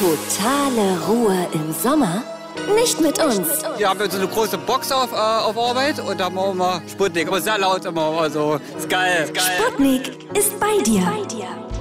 Totale Ruhe im Sommer? Nicht mit uns. Wir haben so eine große Box auf Arbeit und da machen wir Sputnik. Aber sehr laut immer. Also, ist geil. Sputnik ist bei dir.